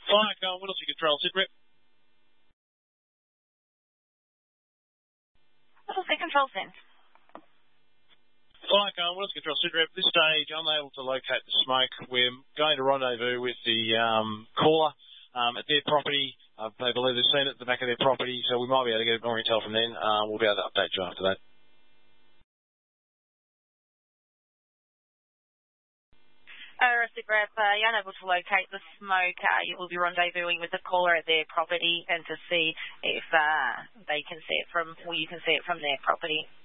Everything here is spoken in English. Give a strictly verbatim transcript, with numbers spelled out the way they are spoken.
Fire car, Whittlesey Control, sit rep. Whittlesey Control, send. Fire car, Whittlesey Control, sit rep. At this stage, unable to locate the smoke. We're going to rendezvous with the um, caller um, at their property. Uh, they believe they've seen it at the back of their property, so we might be able to get more intel from then. Uh, we'll be able to update you after that. Arrested Grab, uh, you're unable to locate the smoke. Uh, you will be rendezvousing with the caller at their property and to see if uh, they can see it from, or you can see it from their property.